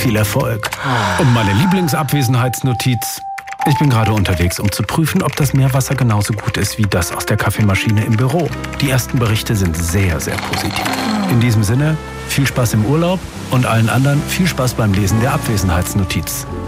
Viel Erfolg. Und meine Lieblingsabwesenheitsnotiz: Ich bin gerade unterwegs, um zu prüfen, ob das Meerwasser genauso gut ist wie das aus der Kaffeemaschine im Büro. Die ersten Berichte sind sehr, sehr positiv. In diesem Sinne, viel Spaß im Urlaub und allen anderen viel Spaß beim Lesen der Abwesenheitsnotiz.